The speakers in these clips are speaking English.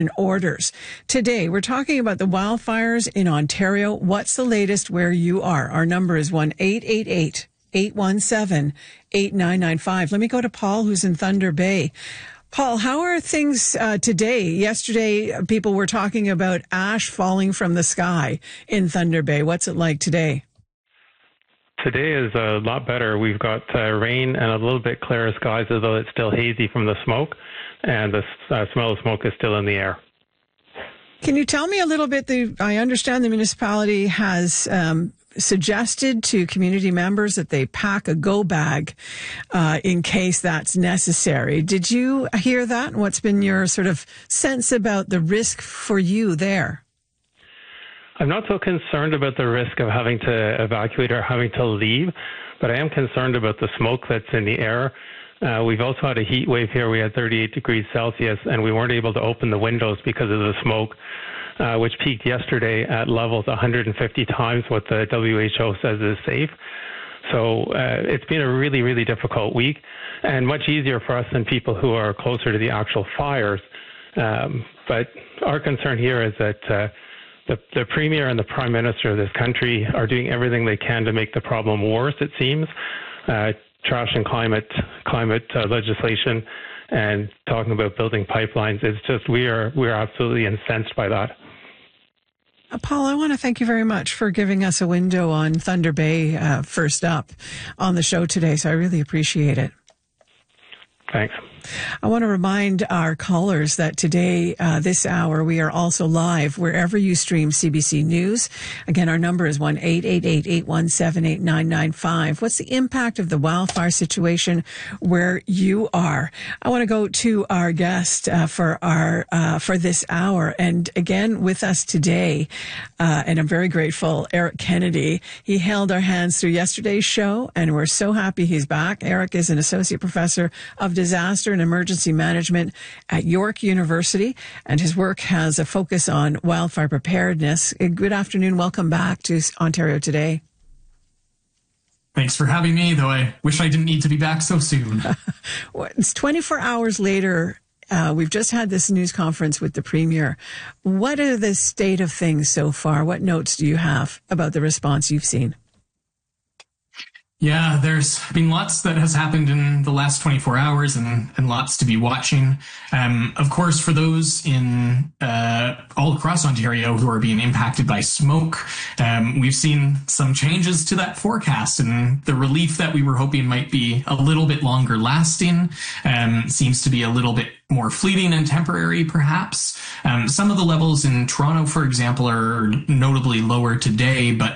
orders. Today, we're talking about the wildfires in Ontario. What's the latest where you are? Our number is 1-888-817-8995. Let me go to Paul, who's in Thunder Bay. Paul, how are things today? Yesterday, people were talking about ash falling from the sky in Thunder Bay. What's it like today? Today is a lot better. We've got rain and a little bit clearer skies, although it's still hazy from the smoke, and the smell of smoke is still in the air. Can you tell me a little bit? I understand the municipality has suggested to community members that they pack a go bag in case that's necessary. Did you hear that? What's been your sort of sense about the risk for you there? I'm not so concerned about the risk of having to evacuate or having to leave, but I am concerned about the smoke that's in the air. We've also had a heat wave here. We had 38 degrees Celsius, and we weren't able to open the windows because of the smoke, which peaked yesterday at levels 150 times what the WHO says is safe. So it's been a really, really difficult week, and much easier for us than people who are closer to the actual fires. But our concern here is that the Premier and the Prime Minister of this country are doing everything they can to make the problem worse, it seems. Trash and climate legislation and talking about building pipelines. It's just we're absolutely incensed by that. Paul, I want to thank you very much for giving us a window on Thunder Bay first up on the show today. So I really appreciate it. Thanks. I want to remind our callers that today, this hour, we are also live wherever you stream CBC News. Again, our number is 1-888-817-8995. What's the impact of the wildfire situation where you are? I want to go to our guest for this hour. And again, with us today, and I'm very grateful, Eric Kennedy. He held our hands through yesterday's show, and we're so happy he's back. Eric is an associate professor of disaster and emergency management at York University, and his work has a focus on wildfire preparedness. Good afternoon. Welcome back to Ontario Today. Thanks for having me, though I wish I didn't need to be back so soon. It's 24 hours later. We've just had this news conference with the Premier. What are the state of things so far? What notes do you have about the response you've seen? Yeah, there's been lots that has happened in the last 24 hours and lots to be watching. Of course, for those in all across Ontario who are being impacted by smoke, we've seen some changes to that forecast, and the relief that we were hoping might be a little bit longer lasting seems to be a little bit more fleeting and temporary, perhaps. Some of the levels in Toronto, for example, are notably lower today, but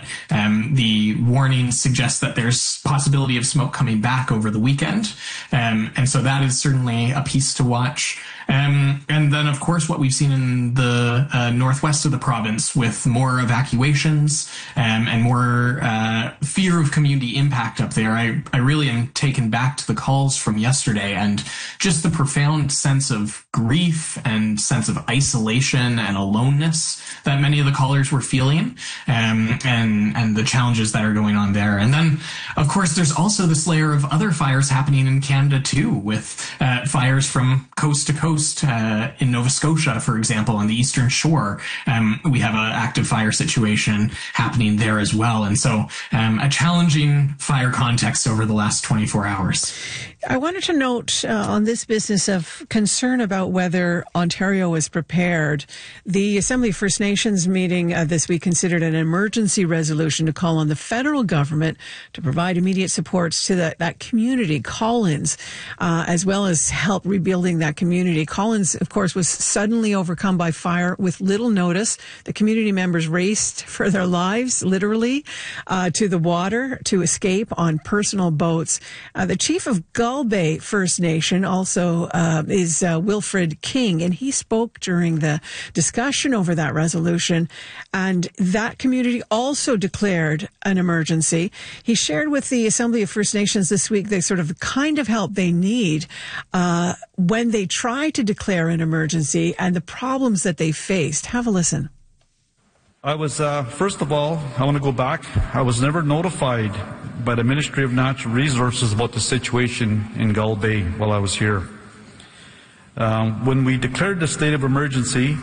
the warning suggests that there's possibility of smoke coming back over the weekend. And so that is certainly a piece to watch. And then, of course, what we've seen in the northwest of the province with more evacuations and more fear of community impact up there. I really am taken back to the calls from yesterday and just the profound sense of grief and sense of isolation and aloneness that many of the callers were feeling, and the challenges that are going on there. And then, of course, there's also this layer of other fires happening in Canada too, with fires from coast to coast. In Nova Scotia, for example, on the Eastern Shore, we have an active fire situation happening there as well. And so a challenging fire context over the last 24 hours. I wanted to note on this business of concern about whether Ontario is prepared. The Assembly of First Nations meeting this week considered an emergency resolution to call on the federal government to provide immediate supports to that community, Collins, as well as help rebuilding that community. Collins, of course, was suddenly overcome by fire with little notice. The community members raced for their lives, literally, to the water to escape on personal boats. The chief of Gull Bay First Nation also is Wilfred King, and he spoke during the discussion over that resolution, and that community also declared an emergency. He shared with the Assembly of First Nations this week the kind of help they need when they try to declare an emergency and the problems that they faced. Have a listen. I was, first of all, I want to go back. I was never notified by the Ministry of Natural Resources about the situation in Gull Bay while I was here. When we declared the state of emergency,